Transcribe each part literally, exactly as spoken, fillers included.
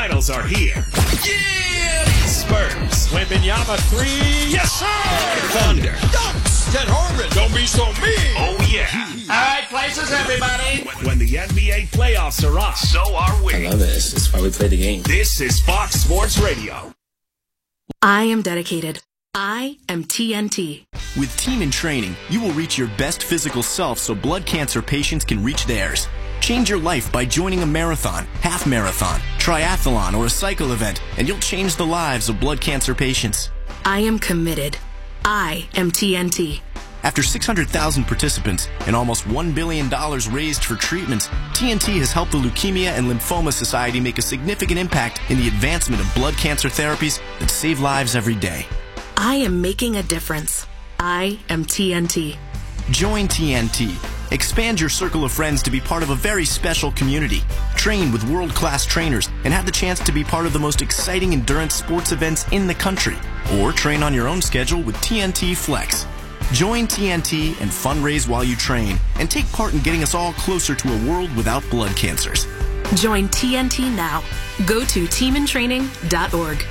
finals are here. Yeah! Spurs. Wembanyama three. Yes, sir! Thunder. Dunks. Ted Harmon. Don't be so mean. Oh, yeah. All right, places, everybody. When the N B A playoffs are on, so are we. I love this. It's why we play the game. This is Fox Sports Radio. I am dedicated. I am T N T. With Team in Training, you will reach your best physical self so blood cancer patients can reach theirs. Change your life by joining a marathon, half marathon, triathlon, or a cycle event, and you'll change the lives of blood cancer patients. I am committed. I am T N T. After six hundred thousand participants and almost one billion dollars raised for treatments, T N T has helped the Leukemia and Lymphoma Society make a significant impact in the advancement of blood cancer therapies that save lives every day. I am making a difference. I am T N T. Join T N T. Expand your circle of friends to be part of a very special community. Train with world-class trainers and have the chance to be part of the most exciting endurance sports events in the country. Or train on your own schedule with T N T Flex. Join T N T and fundraise while you train and take part in getting us all closer to a world without blood cancers. Join T N T now. Go to team in training dot org.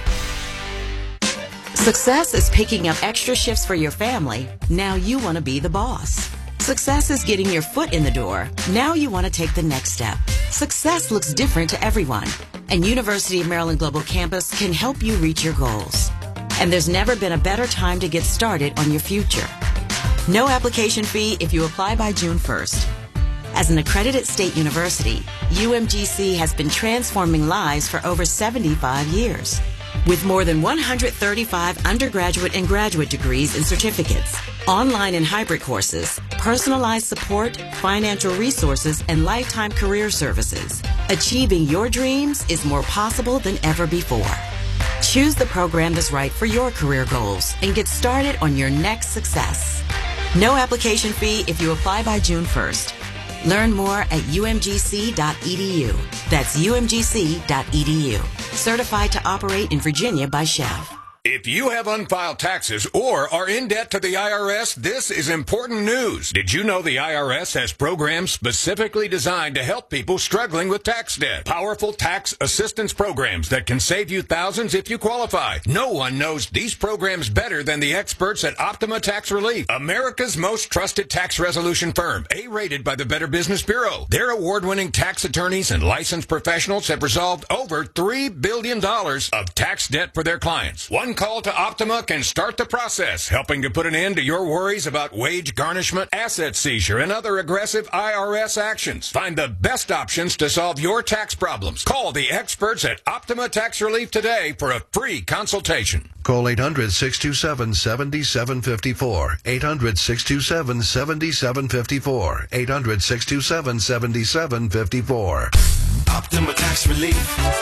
Success is picking up extra shifts for your family. Now you want to be the boss. Success is getting your foot in the door. Now you want to take the next step. Success looks different to everyone, and University of Maryland Global Campus can help you reach your goals. And there's never been a better time to get started on your future. No application fee if you apply by June first. As an accredited state university, U M G C has been transforming lives for over seventy-five years. With more than one hundred thirty-five undergraduate and graduate degrees and certificates, online and hybrid courses, personalized support, financial resources, and lifetime career services, achieving your dreams is more possible than ever before. Choose the program that's right for your career goals and get started on your next success. No application fee if you apply by June first. Learn more at U M G C dot E D U. That's U M G C dot E D U. Certified to operate in Virginia by Chev. If you have unfiled taxes or are in debt to the I R S, this is important news. Did you know the I R S has programs specifically designed to help people struggling with tax debt? Powerful tax assistance programs that can save you thousands if you qualify. No one knows these programs better than the experts at Optima Tax Relief, America's most trusted tax resolution firm, A-rated by the Better Business Bureau. Their award-winning tax attorneys and licensed professionals have resolved over three billion dollars of tax debt for their clients. One call to Optima can start the process, helping to put an end to your worries about wage garnishment, asset seizure, and other aggressive I R S actions. Find the best options to solve your tax problems. Call the experts at Optima Tax Relief today for a free consultation. Call eight hundred, six two seven, seven seven five four. eight hundred, six two seven, seven seven five four. eight hundred, six two seven, seven seven five four. Optima Tax Relief.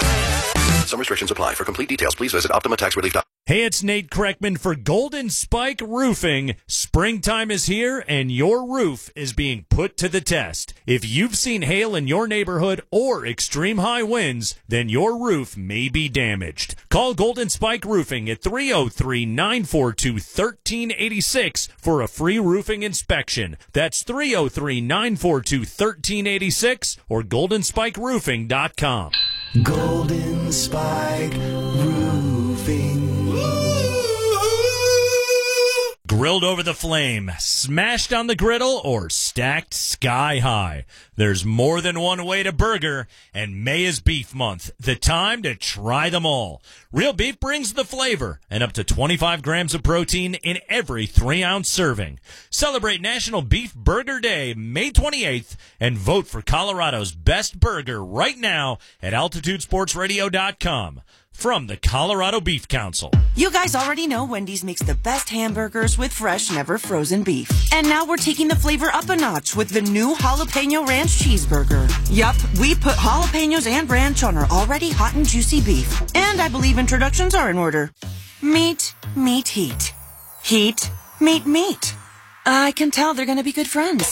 Some restrictions apply. For complete details, please visit optima tax relief dot com. Hey, it's Nate Kreckman for Golden Spike Roofing. Springtime is here, and your roof is being put to the test. If you've seen hail in your neighborhood or extreme high winds, then your roof may be damaged. Call Golden Spike Roofing at three oh three, nine four two, one three eight six for a free roofing inspection. That's three oh three, nine four two, one three eight six or golden spike roofing dot com. Golden Spike Roofing. Grilled over the flame, smashed on the griddle, or stacked sky high. There's more than one way to burger, and May is Beef Month, the time to try them all. Real beef brings the flavor and up to twenty-five grams of protein in every three-ounce serving. Celebrate National Beef Burger Day, May twenty-eighth, and vote for Colorado's best burger right now at altitude sports radio dot com. From the Colorado Beef Council. You guys already know Wendy's makes the best hamburgers with fresh, never frozen beef. And now we're taking the flavor up a notch with the new Jalapeno Ranch Cheeseburger. Yup, we put jalapenos and ranch on our already hot and juicy beef. And I believe introductions are in order. Meat, meat, heat. Heat, meat, meat. I can tell they're going to be good friends.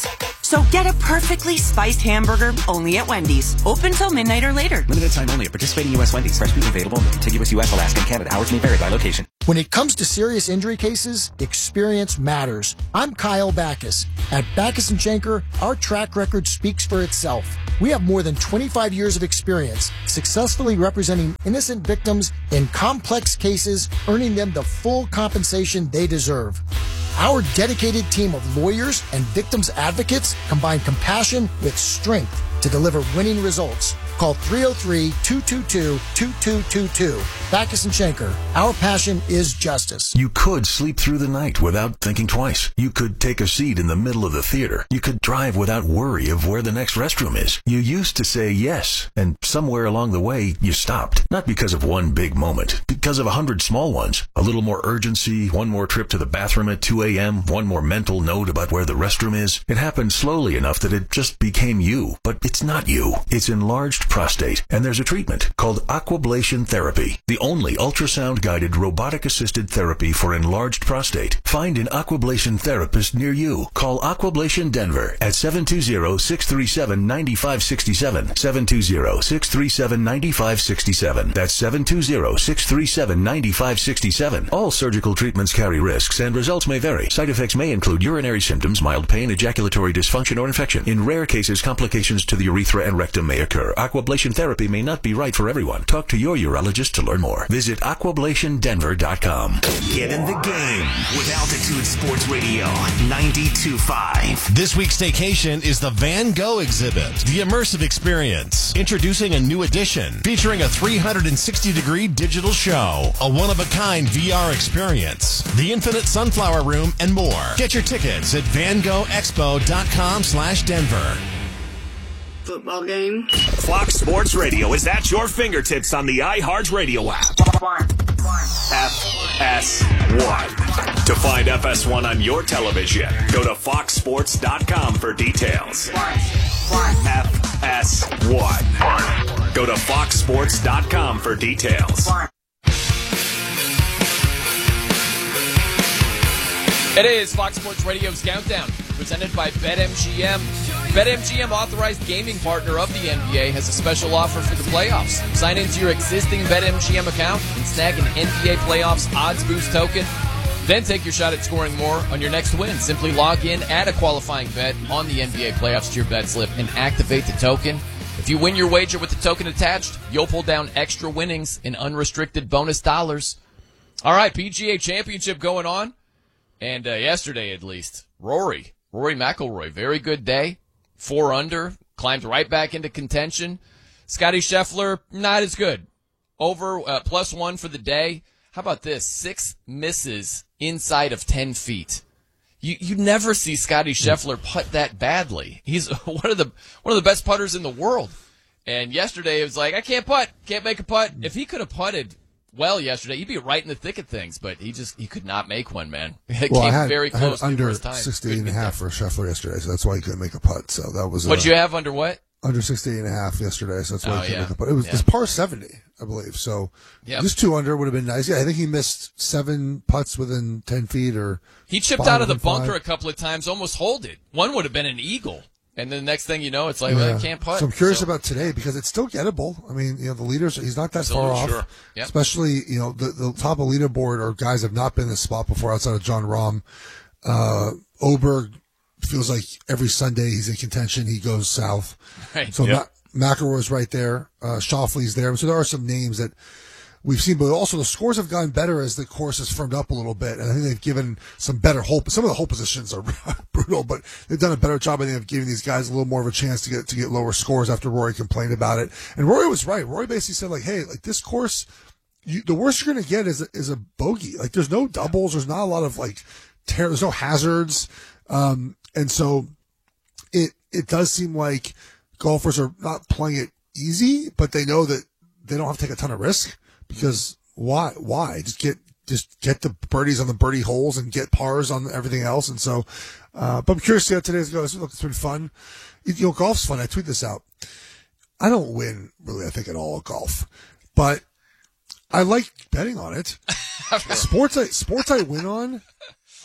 So get a perfectly spiced hamburger only at Wendy's. Open till midnight or later. Limited time only at participating U S Wendy's. Fresh beef available in the contiguous U S, Alaska, and Canada. Hours may vary by location. When it comes to serious injury cases, experience matters. I'm Kyle Backus. At Backus and Schenker, our track record speaks for itself. We have more than twenty-five years of experience successfully representing innocent victims in complex cases, earning them the full compensation they deserve. Our dedicated team of lawyers and victims advocates combine compassion with strength to deliver winning results. Call three oh three, two two two, two two two two. Backus and Schenker. Our passion is justice. You could sleep through the night without thinking twice. You could take a seat in the middle of the theater. You could drive without worry of where the next restroom is. You used to say yes, and somewhere along the way, you stopped. Not because of one big moment, because of a hundred small ones. A little more urgency, one more trip to the bathroom at two a.m., one more mental note about where the restroom is. It happened slowly enough that it just became you. But it's not you. It's enlarged prostate, and there's a treatment called aquablation therapy, the only ultrasound-guided robotic-assisted therapy for enlarged prostate. Find an aquablation therapist near you. Call Aquablation Denver at seven two zero, six three seven, nine five six seven, seven two zero, six three seven, nine five six seven. That's seven two zero, six three seven, nine five six seven. All surgical treatments carry risks, and results may vary. Side effects may include urinary symptoms, mild pain, ejaculatory dysfunction, or infection. In rare cases, complications to the urethra and rectum may occur. Aquablation therapy may not be right for everyone. Talk to your urologist to learn more. Visit aquablation denver dot com. Get in the game with Altitude Sports Radio ninety-two point five. This week's staycation is the Van Gogh exhibit, the immersive experience. Introducing a new edition featuring a three hundred sixty degree digital show, a one-of-a-kind V R experience, the Infinite Sunflower Room, and more. Get your tickets at van gogh expo dot com slash denver. Football game. Fox Sports Radio is at your fingertips on the iHeartRadio app. F S one. To find F S one on your television, go to fox sports dot com for details. F S one. Go to fox sports dot com for details. It is Fox Sports Radio's Countdown, presented by BetMGM. BetMGM, authorized gaming partner of the N B A, has a special offer for the playoffs. Sign into your existing BetMGM account and snag an N B A Playoffs Odds Boost token. Then take your shot at scoring more on your next win. Simply log in, add a qualifying bet on the N B A Playoffs to your bet slip, and activate the token. If you win your wager with the token attached, you'll pull down extra winnings in unrestricted bonus dollars. All right, P G A Championship going on. And uh, yesterday, at least, Rory, Rory McIlroy, very good day. Four under, climbed right back into contention. Scottie Scheffler, not as good. Over, uh, plus one for the day. How about this? Six misses inside of ten feet. You you never see Scottie Scheffler putt that badly. He's one of the one of the best putters in the world. And yesterday it was like, I can't putt, can't make a putt. If he could have putted well yesterday, he'd be right in the thick of things, but he just he could not make one, man. It well, came I had, very close. I had under time. sixty-eight and a half for Scheffler yesterday, so that's why he couldn't make a putt. So that was. What'd uh, you have under what? Under sixty-eight and a half yesterday, so that's why Oh, he couldn't yeah. make a putt. It was, Yeah. it was par seventy, I believe. So Yep. just two under would have been nice. Yeah, I think he missed seven putts within ten feet, or He chipped five out of the within bunker five. a couple of times, almost hold it. One would have been an eagle. And then the next thing you know, it's like, well, I can't putt. So I'm curious So- about today because it's still gettable. I mean, you know, the leaders, he's not that Still far a off. sure. Yep. Especially, you know, the, the top of leaderboard are guys have not been in this spot before outside of John Rahm. Uh, Oberg feels like every Sunday he's in contention. He goes south. Right. So Yep. Ma- McIlroy's right there. Uh, Schauffele's there. So there are some names that we've seen, but also the scores have gotten better as the course has firmed up a little bit. And I think they've given some better hole. Some of the hole positions are brutal, but they've done a better job, I think, of giving these guys a little more of a chance to get to get lower scores after Rory complained about it. And Rory was right. Rory basically said, like, hey, like this course, you, the worst you're going to get is a, is a bogey. Like there's no doubles. There's not a lot of like tear. There's no hazards. Um, and so it, it does seem like golfers are not playing it easy, but they know that they don't have to take a ton of risk. Because why? Why just get just get the birdies on the birdie holes and get pars on everything else? And so, uh, but I'm curious to see how today's goes. Look, it's been fun. You know, golf's fun. I tweet this out. I don't win really, I think, at all at golf, but I like betting on it. sports, I sports I win on.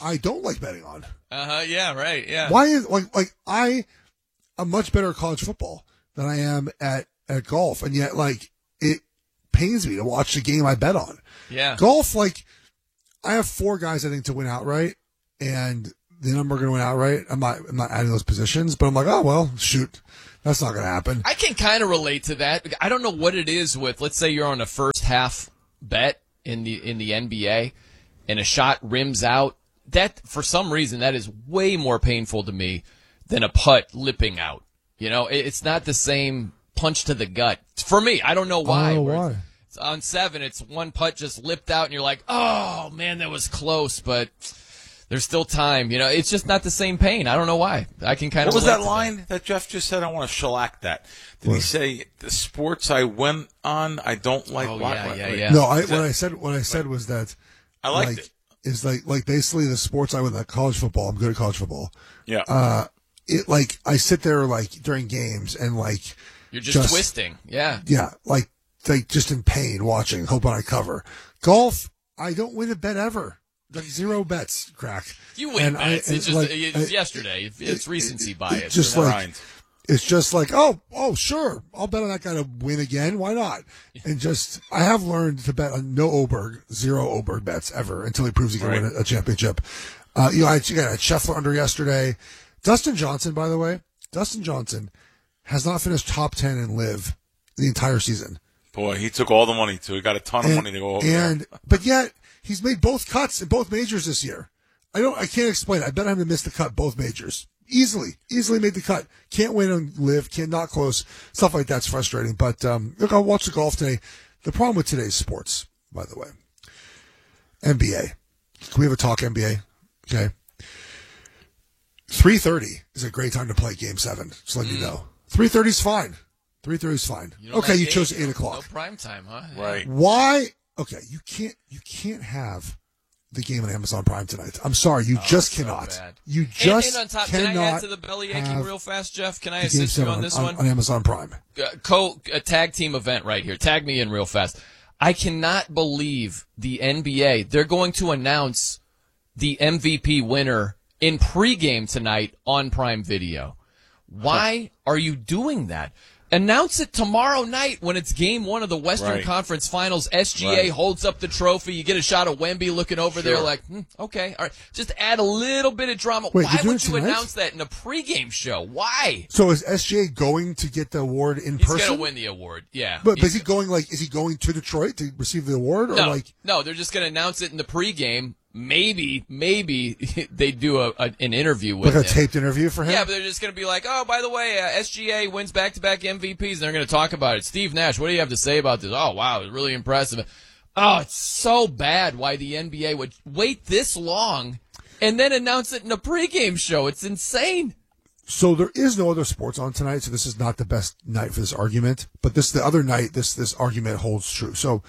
I don't like betting on. Uh huh. Yeah. Right. Yeah. Why is like like I I'm much better at college football than I am at at golf, and yet like it pains me to watch the game I bet on. Yeah. Golf, like I have four guys I think to win outright, and the number going to win outright. I'm not I'm not adding those positions, but I'm like, oh well, shoot, that's not going to happen. I can kind of relate to that. I don't know what it is with. Let's say you're on a first half bet in the in the N B A, and a shot rims out. That for some reason that is way more painful to me than a putt lipping out. You know, it, it's not the same punch to the gut for me. I don't know why. I don't know why. It's on seven, it's one putt just lipped out, and you're like, oh man, that was close, but there's still time. You know, it's just not the same pain. I don't know why. I can kind of. What was that line that. that Jeff just said? I want to shellac that. Did what? He say the sports I went on I don't like? Oh yeah, yeah, yeah. No, I, what I said what I said was that I liked like, it. Is like like basically the sports I went like college football. I'm good at college football. Yeah. Uh, it like I sit there like during games and like you're just, just twisting. Yeah. Yeah, like like just in pain watching, hoping I cover. Golf, I don't win a bet ever. Like zero bets, crack. You win and bets. I, it's just like, it's I, yesterday. It's it, recency it, bias. It just you know? like it's just like oh oh sure, I'll bet on that guy to win again. Why not? And just I have learned to bet on no Oberg, zero Oberg bets ever until he proves he can right. win a, a championship. Uh, you know, I got a Scheffler under yesterday. Dustin Johnson, by the way, Dustin Johnson has not finished top ten in Live the entire season. Boy, he took all the money too. He got a ton and, of money to go over and, there. But yet he's made both cuts in both majors this year. I don't. I can't explain it. I bet him to miss the cut both majors. Easily, easily made the cut. Can't win on Live. Can't not close. Stuff like that's frustrating. But um, look, I'll watch the golf today. The problem with today's sports, by the way, N B A. Can we have a talk N B A? Okay. three thirty is a great time to play Game Seven. Just letting mm. you know. three thirty is fine. three thirty is fine. You okay, like you eight, chose eight o'clock. No prime time, huh? Right. Why? Okay, you can't. You can't have the game on Amazon Prime tonight. I'm sorry, you oh, just so cannot. Bad. You just and, and on top, cannot. Can I add to the belly aching real fast, Jeff? Can I assist you on this on, one? On Amazon Prime. Uh, co a tag team event right here. Tag me in real fast. I cannot believe the N B A. They're going to announce the M V P winner in pregame tonight on Prime Video. Why are you doing that? Announce it tomorrow night when it's game one of the Western right. Conference Finals. S G A right. holds up the trophy. You get a shot of Wemby looking over sure. there like, hmm, okay. All right. Just add a little bit of drama. Wait, Why would you tonight? announce that in a pregame show? Why? So is S G A going to get the award in He's person? He's going to win the award, yeah. But, but is he going like, is he going to Detroit to receive the award? Or no, like? no, they're just going to announce it in the pregame. Maybe, maybe they do a, a an interview with like him. a taped interview for him. Yeah, but they're just going to be like, oh, by the way, uh, S G A wins back-to-back M V Ps, and they're going to talk about it. Steve Nash, what do you have to say about this? Oh, wow, it's really impressive. Oh, it's so bad why the N B A would wait this long and then announce it in a pregame show. It's insane. So there is no other sports on tonight, so this is not the best night for this argument. But this the other night, this this argument holds true. So.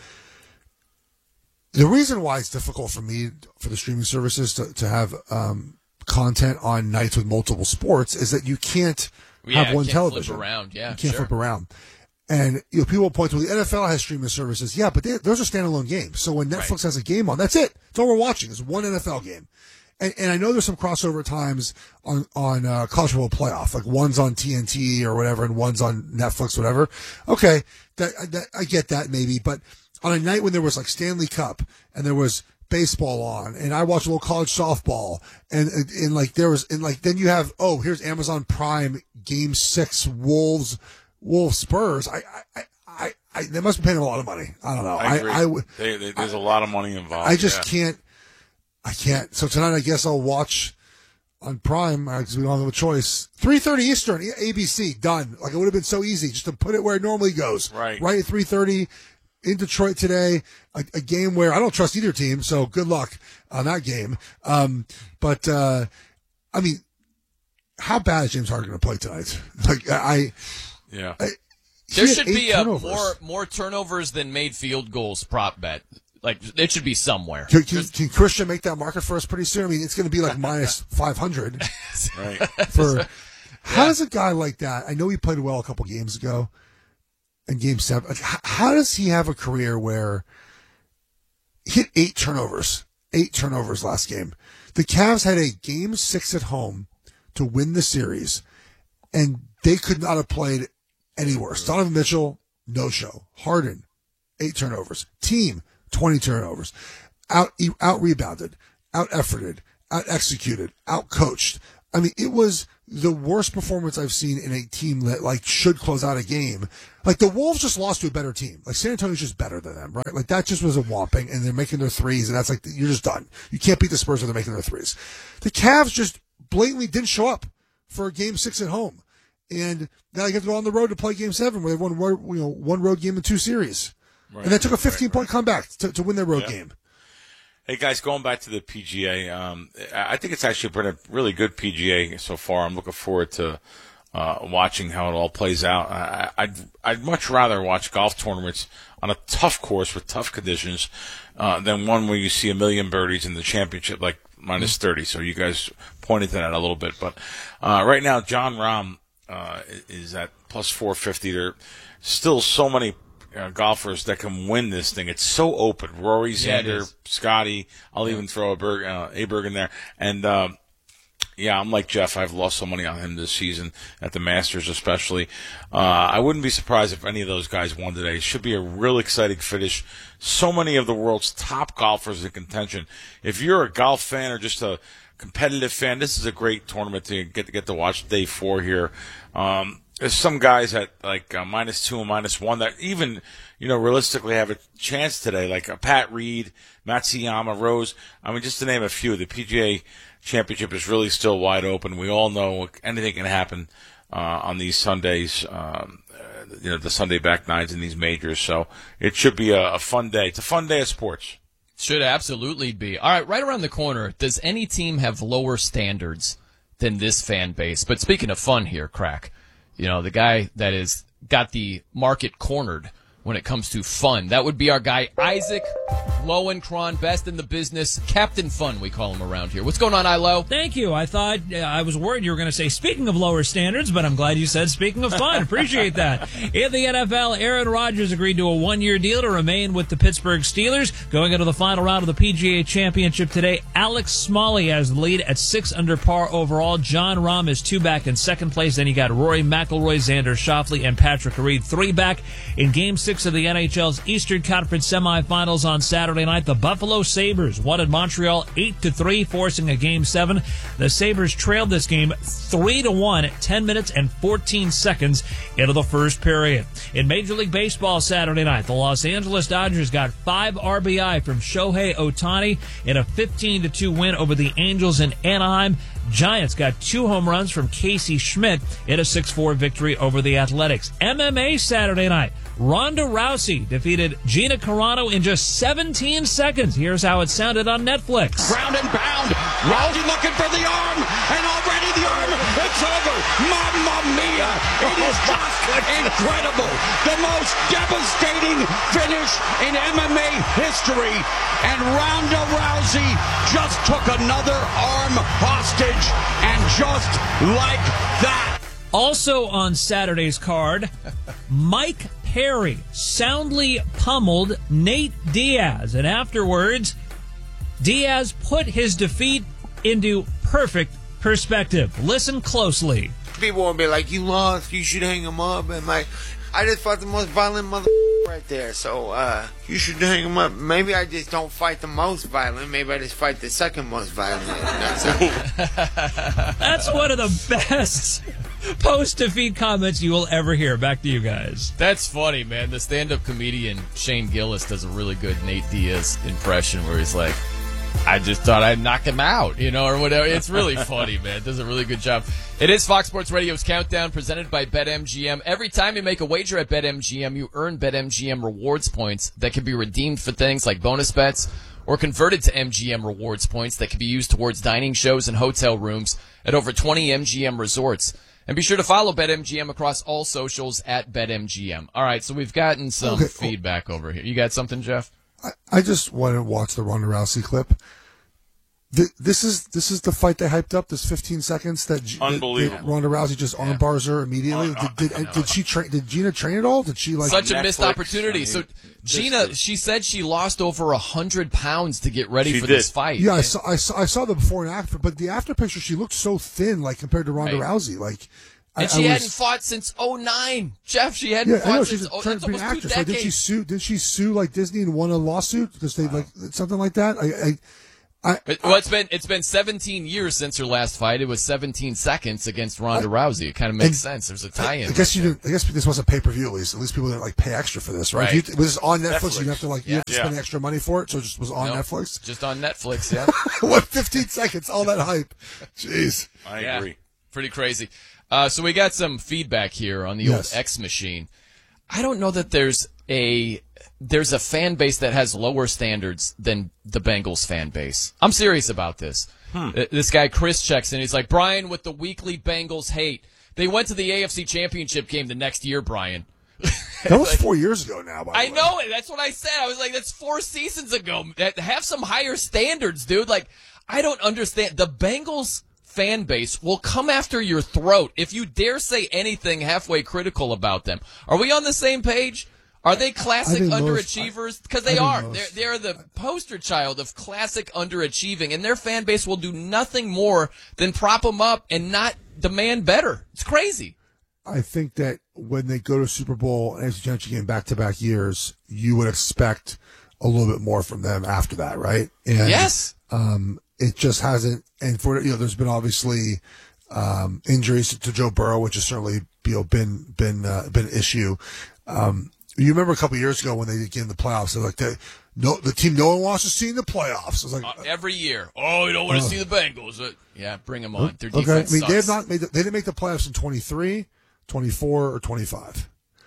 The reason why it's difficult for me, for the streaming services to, to have um, content on nights with multiple sports is that you can't yeah, have one can't television. Flip around. Yeah, you can't sure. flip around. And you know, people point to the N F L has streaming services. Yeah, but they, those are standalone games. So when Netflix right. has a game on, that's it. That's all we're watching is one N F L game. And, and I know there's some crossover times on on uh, college football playoff, like one's on T N T or whatever, and one's on Netflix, whatever. Okay, that, that I get that maybe, but on a night when there was like Stanley Cup and there was baseball on and I watched a little college softball and, and, and like there was, and like then you have, oh, here's Amazon Prime game six Wolves, Wolves Spurs. I, I, I, I, they must be paying a lot of money. I don't know. I agree. I, I, they, they, there's I, a lot of money involved. I just yeah. can't, I can't. So tonight I guess I'll watch on Prime because we don't have a choice. three thirty Eastern, A B C, done. Like it would have been so easy just to put it where it normally goes. Right. Right at three thirty. In Detroit today, a, a game where I don't trust either team, so good luck on that game. Um, but, uh, I mean, how bad is James Harden going to play tonight? Like, I, yeah, I, there should be a more more turnovers than made field goals prop bet. Like, it should be somewhere. Can, can, can Christian make that market for us pretty soon? I mean, it's going to be like minus five hundred. Right. For yeah. how does a guy like that? I know he played well a couple games ago. In game seven, like, how does he have a career where he hit eight turnovers, eight turnovers last game? The Cavs had a game six at home to win the series, and they could not have played any worse. Donovan Mitchell, no show. Harden, eight turnovers. Team, twenty turnovers. Out, out rebounded, out efforted, out executed, out coached. I mean, it was the worst performance I've seen in a team that like should close out a game. Like the Wolves just lost to a better team. Like San Antonio's just better than them, right? Like that just was a whopping, and they're making their threes, and that's like you're just done. You can't beat the Spurs when they're making their threes. The Cavs just blatantly didn't show up for game six at home, and now you have to go on the road to play game seven, where they won you know one road game in two series, right, and they took a fifteen point right, right. comeback to, to win their road yeah. game. Hey guys, going back to the P G A, um, I think it's actually been a really good P G A so far. I'm looking forward to uh, watching how it all plays out. I, I'd I'd much rather watch golf tournaments on a tough course with tough conditions uh, than one where you see a million birdies in the championship, like minus thirty. So you guys pointed to that a little bit, but uh, right now Jon Rahm uh, is at plus four fifty. There are still so many Uh, golfers that can win this thing. It's so open. Rory, Xander, yeah, Scotty. I'll yeah. even throw a Berg, uh, Aberg in there. And um, yeah, I'm like Jeff. I've lost some money on him this season at the Masters, especially. Uh, I wouldn't be surprised if any of those guys won today. It should be a real exciting finish. So many of the world's top golfers in contention. If you're a golf fan or just a competitive fan, this is a great tournament to get to get to watch day four here. Um, There's some guys at like uh, minus two and minus one that even, you know, realistically have a chance today, like uh, Pat Reed, Matsuyama, Rose. I mean, just to name a few. The P G A Championship is really still wide open. We all know anything can happen uh, on these Sundays, um, uh, you know, the Sunday back nines in these majors. So it should be a, a fun day. It's a fun day of sports. Should absolutely be. All right, right around the corner, does any team have lower standards than this fan base? But speaking of fun here, Crack, you know, the guy that has got the market cornered when it comes to fun. That would be our guy, Isaac Lowenkron, best in the business. Captain Fun, we call him around here. What's going on, Ilo? Thank you. I thought, uh, I was worried you were going to say, speaking of lower standards, but I'm glad you said, speaking of fun. Appreciate that. In the N F L, Aaron Rodgers agreed to a one-year deal to remain with the Pittsburgh Steelers. Going into the final round of the P G A Championship today, Alex Smalley has the lead at six under par overall. Jon Rahm is two back in second place. Then you got Rory McIlroy, Xander Schauffele, and Patrick Reed, three back. In Game six of the N H L's Eastern Conference semifinals on Saturday night, the Buffalo Sabres won at Montreal eight to three, forcing a Game seven. The Sabres trailed this game three to one at ten minutes and fourteen seconds into the first period. In Major League Baseball Saturday night, the Los Angeles Dodgers got five R B I from Shohei Ohtani in a fifteen to two win over the Angels in Anaheim. Giants got two home runs from Casey Schmidt in a six four victory over the Athletics. M M A Saturday night, Ronda Rousey defeated Gina Carano in just seventeen seconds. Here's how it sounded on Netflix. Ground and pound. Rousey looking for the arm, and already the arm, it's over. Mamma mia. It is just incredible. The most devastating finish in M M A history. And Ronda Rousey just took another arm hostage, and just like that. Also on Saturday's card, Mike Perry soundly pummeled Nate Diaz, and afterwards, Diaz put his defeat into perfect perspective. Listen closely. People will be like, you lost, you should hang him up, and like, I just fought the most violent mother right there, so uh, you should hang him up. Maybe I just don't fight the most violent, maybe I just fight the second most violent. That's, That's one of the best post-defeat comments you will ever hear. Back to you guys. That's funny, man. The stand-up comedian Shane Gillis does a really good Nate Diaz impression where he's like, I just thought I'd knock him out, you know, or whatever. It's really funny, man. It does a really good job. It is Fox Sports Radio's Countdown, presented by BetMGM. Every time you make a wager at BetMGM, you earn BetMGM rewards points that can be redeemed for things like bonus bets or converted to M G M rewards points that can be used towards dining shows and hotel rooms at over twenty M G M resorts. And be sure to follow BetMGM across all socials at BetMGM. All right, so we've gotten some okay. feedback over here. You got something, Jeff? I, I just want to watch the Ronda Rousey clip. The, this is this is the fight they hyped up. This fifteen seconds that, G- Unbelievable. that Ronda Rousey just arm bars her immediately. Oh, did, did, did she train? Did Gina train at all? Did she like such a Netflix, missed opportunity? I mean, so Gina, she said she lost over a hundred pounds to get ready She for did. this fight. Yeah, I saw, I saw I saw the before and after, but the after picture she looked so thin, like compared to Ronda Right. Rousey. Like, and I, she I hadn't was, fought since oh nine. Jeff, she hadn't Yeah, I know fought she's since oh, trying that's to be an almost two actress. Like, did she decades. sue? Did she sue like Disney and won a lawsuit because they like something like that? I, I, I, But- well, it's been it's been seventeen years since her last fight. It was seventeen seconds against Ronda Rousey. It kind of makes and sense. There's a tie-in. I guess you didn't. I guess this wasn't pay per view. At least, at least people didn't like pay extra for this, right? Right. If you, it was on Netflix. Netflix. You have to like you Yeah. have to Yeah. spend extra money for it, so it just was on Nope. Netflix. Just on Netflix, yeah. What fifteen seconds? All that hype. Jeez. I Yeah, agree. pretty crazy. Uh, so we got some feedback here on the Yes. old X machine. I don't know that there's a there's a fan base that has lower standards than the Bengals fan base. I'm serious about this. Hmm. Uh, This guy Chris checks in. He's like, Brian, with the weekly Bengals hate, they went to the A F C Championship game the next year, Brian. That was four years ago now. By the I way. know it. That's what I said. I was like, that's four seasons ago. That- Have some higher standards, dude. Like, I don't understand. The Bengals fan base will come after your throat if you dare say anything halfway critical about them. Are we on the same page? Are they classic think most- underachievers? Because they I think are. most. They're, they're the poster child of classic underachieving, and their fan base will do nothing more than prop them up and not demand better. It's crazy. I think that when they go to Super Bowl and A F C Championship game back to back years, you would expect a little bit more from them after that, right? And, Yes. Um, it just hasn't. And for you know, there's been obviously um, injuries to Joe Burrow, which has certainly you know been been uh, been an issue. Um, you remember a couple of years ago when they did get in the playoffs, they're like the no the team no one wants to see in the playoffs. It's like Uh, every year. Oh, you don't want to Uh, see the Bengals. Uh, yeah, bring them on. Their okay. I defense mean, they have sucks. not made. The, they didn't make the playoffs in twenty-three, twenty-four, or twenty-five.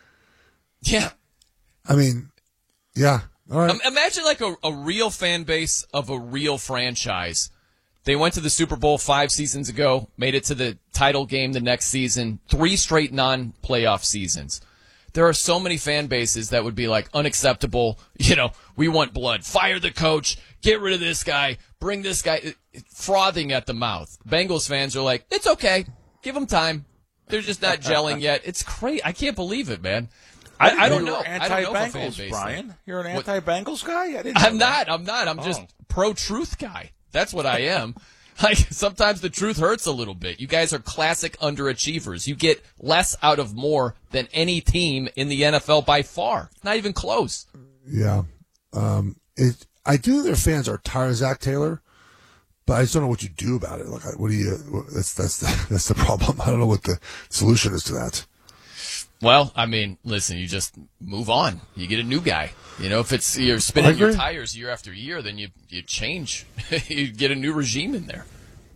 Yeah. I mean, yeah. All right. Um, imagine like a, a real fan base of a real franchise. They went to the Super Bowl five seasons ago, made it to the title game the next season, three straight non-playoff seasons. There are so many fan bases that would be like unacceptable. You know, we want blood. Fire the coach. Get rid of this guy. Bring this guy. It- it- frothing at the mouth. Bengals fans are like, it's okay. Give them time. They're just not gelling yet. It's crazy. I can't believe it, man. I, I don't You're know. I don't know if a fan Anti-Bengals, base Brian. thing. You're an What- anti-Bengals guy? I didn't I'm know not. that. I'm not. I'm just Oh. pro-truth guy. That's what I am. Like, sometimes the truth hurts a little bit. You guys are classic underachievers. You get less out of more than any team in the N F L by far. Not even close. Yeah. Um, it, I do think their fans are tired of Zach Taylor, but I just don't know what you do about it. Like, I- what do you, what- that's, that's the, that's the problem. I don't know what the solution is to that. Well, I mean, listen, you just move on. You get a new guy. You know, if it's you're spinning your agree. tires year after year, then you you change. You get a new regime in there.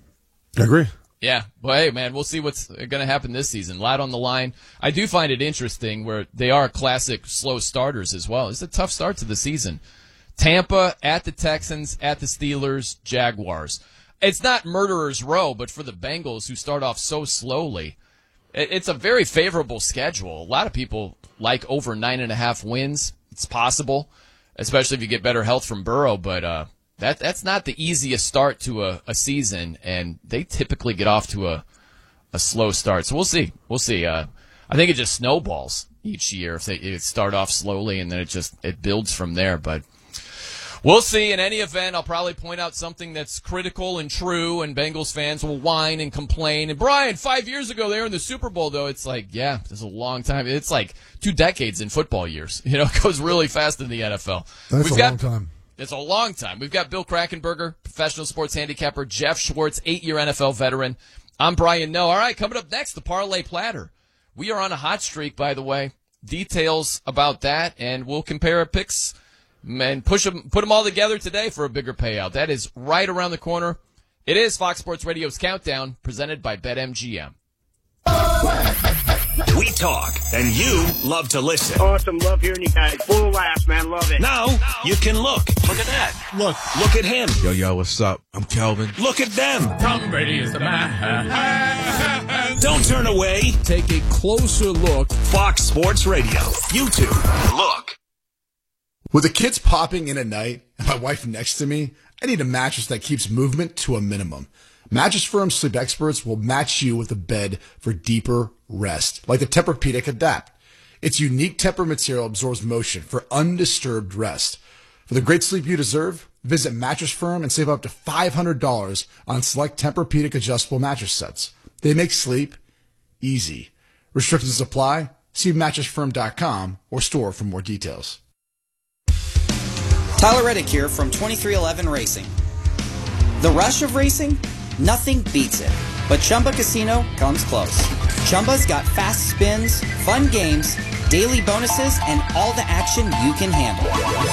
I agree. Yeah. Well, hey, man, we'll see what's going to happen this season. A lot on the line. I do find it interesting where they are classic slow starters as well. It's a tough start to the season. Tampa, at the Texans, at the Steelers, Jaguars. It's not murderer's row, but for the Bengals, who start off so slowly, it- it's a very favorable schedule. A lot of people like over nine and a half wins. It's possible, especially if you get better health from Burrow, but uh, that that's not the easiest start to a, a season, and they typically get off to a, a slow start. So we'll see. We'll see. Uh, I think it just snowballs each year if they if it start off slowly and then it just it builds from there. But we'll see. In any event, I'll probably point out something that's critical and true, and Bengals fans will whine and complain. And Brian, five years ago they were in the Super Bowl, though. It's like, yeah, it's a long time. It's like two decades in football years. You know, it goes really fast in the N F L. That's We've a got, long time. It's a long time. We've got Bill Krakenberger, professional sports handicapper, Jeff Schwartz, eight-year N F L veteran. I'm Brian Noe. All right, coming up next, the Parlay Platter. We are on a hot streak, by the way. Details about that, and we'll compare our picks and push them, put them all together today for a bigger payout. That is right around the corner. It is Fox Sports Radio's Countdown, presented by BetMGM. We talk, and you love to listen. Awesome. Love hearing you guys. Full of laughs, man. Love it. Now you can look. Look at that. Look. Look at him. Yo, yo, what's up? I'm Kelvin. Look at them. Tom Brady is the man. Don't turn away. Take a closer look. Fox Sports Radio. YouTube. Look. With the kids popping in at night and my wife next to me, I need a mattress that keeps movement to a minimum. Mattress Firm Sleep Experts will match you with a bed for deeper rest, like the Tempur-Pedic Adapt. Its unique Tempur material absorbs motion for undisturbed rest. For the great sleep you deserve, visit Mattress Firm and save up to five hundred dollars on select Tempur-Pedic adjustable mattress sets. They make sleep easy. Restrictions apply. See mattress firm dot com or store for more details. Tyler Reddick here from twenty-three eleven Racing. The rush of racing? Nothing beats it. But Chumba Casino comes close. Chumba's got fast spins, fun games, daily bonuses, and all the action you can handle.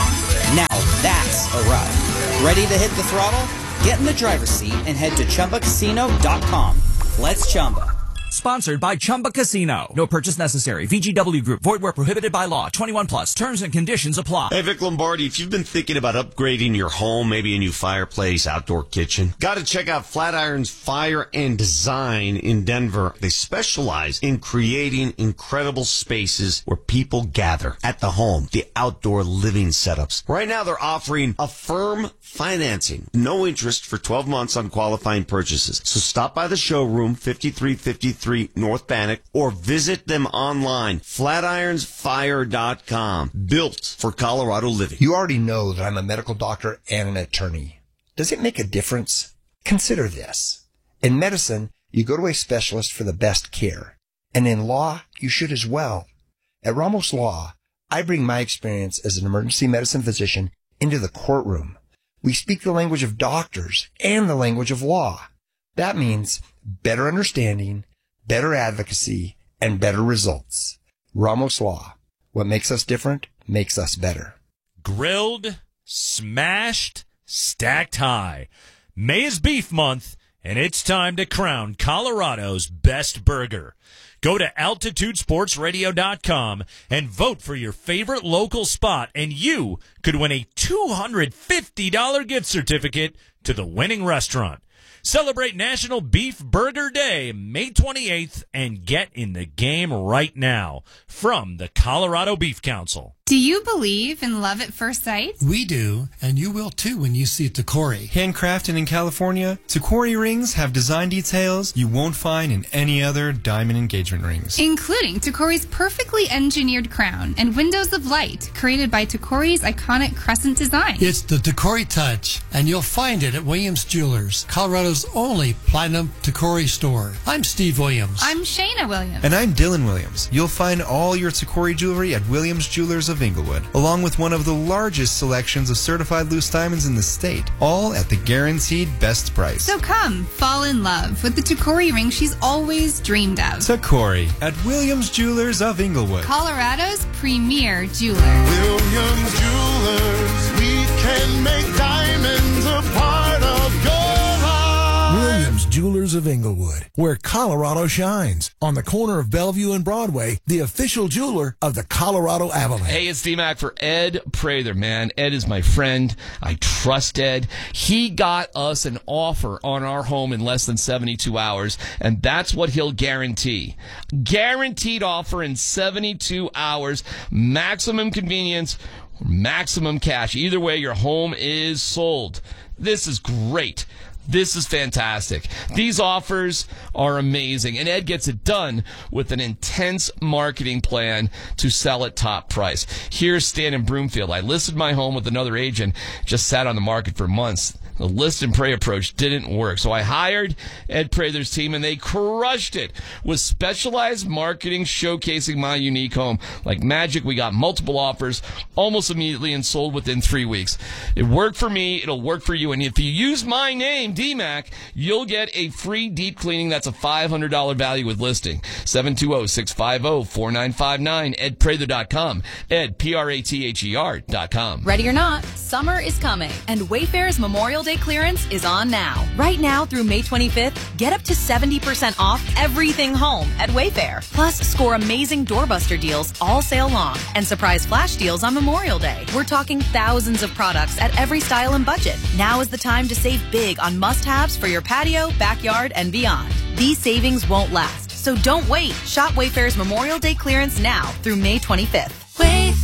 Now that's a ride. Ready to hit the throttle? Get in the driver's seat and head to Chumba Casino dot com. Let's Chumba. Sponsored by Chumba Casino. No purchase necessary. V G W Group. Void where prohibited by law. twenty-one plus. Terms and conditions apply. Hey, Vic Lombardi, if you've been thinking about upgrading your home, maybe a new fireplace, outdoor kitchen, got to check out Flatiron's Fire and Design in Denver. They specialize in creating incredible spaces where people gather at the home, the outdoor living setups. Right now, they're offering Affirm financing. No interest for twelve months on qualifying purchases. So stop by the showroom, fifty-three fifty-three North Bannock, or visit them online, flatirons fire dot com. Built for Colorado living. You already know that I'm a medical doctor and an attorney. Does it make a difference? Consider this. In medicine, you go to a specialist for the best care. And in law, you should as well. At Ramos Law, I bring my experience as an emergency medicine physician into the courtroom. We speak the language of doctors and the language of law. That means better understanding, better advocacy, and better results. Ramos Law. What makes us different makes us better. Grilled, smashed, stacked high. May is Beef Month, and it's time to crown Colorado's best burger. Go to altitude sports radio dot com and vote for your favorite local spot, and you could win a two hundred fifty dollars gift certificate to the winning restaurant. Celebrate National Beef Burger Day, May twenty-eighth, and get in the game right now from the Colorado Beef Council. Do you believe in love at first sight? We do, and you will too when you see Tacori. Handcrafted in California, Tacori rings have design details you won't find in any other diamond engagement rings. Including Tacori's perfectly engineered crown and windows of light created by Tacori's iconic crescent design. It's the Tacori touch, and you'll find it at Williams Jewelers, Colorado's only platinum Tacori store. I'm Steve Williams. I'm Shayna Williams. And I'm Dylan Williams. You'll find all your Tacori jewelry at Williams Jewelers of Inglewood, along with one of the largest selections of certified loose diamonds in the state, all at the guaranteed best price. So come, fall in love with the Tacori ring she's always dreamed of. Tacori at Williams Jewelers of Inglewood, Colorado's premier jeweler. Williams Jewelers, we can make diamonds a part of your life. Williams Jewelers of Inglewood, where Colorado shines. On the corner of Bellevue and Broadway, the official jeweler of the Colorado Avalanche. Hey, it's D-Mac for Ed Prather, man. Ed is my friend. I trust Ed. He got us an offer on our home in less than seventy-two hours, and that's what he'll guarantee. Guaranteed offer in seventy-two hours, maximum convenience, maximum cash. Either way, your home is sold. This is great. This is fantastic. These offers are amazing, and Ed gets it done with an intense marketing plan to sell at top price. Here's Stan in Broomfield. I listed my home with another agent, just sat on the market for months. The list and pray approach didn't work, so I hired Ed Prather's team, and they crushed it with specialized marketing showcasing my unique home. Like magic, we got multiple offers almost immediately and sold within three weeks. It worked for me. It'll work for you. And if you use my name, D MAC, you'll get a free deep cleaning. That's a five hundred dollars value with listing. seven two zero, six five zero, four nine five nine, ed prather dot com. Ed, P R A T H E R dot com. Ready or not, summer is coming, and Wayfair's Memorial Day clearance is on now. Right now through May twenty-fifth, get up to seventy percent off everything home at Wayfair. Plus, score amazing doorbuster deals all sale long and surprise flash deals on Memorial Day. We're talking thousands of products at every style and budget. Now is the time to save big on must-haves for your patio, backyard, and beyond. These savings won't last, so don't wait. Shop Wayfair's Memorial Day clearance now through May twenty-fifth. Wayfair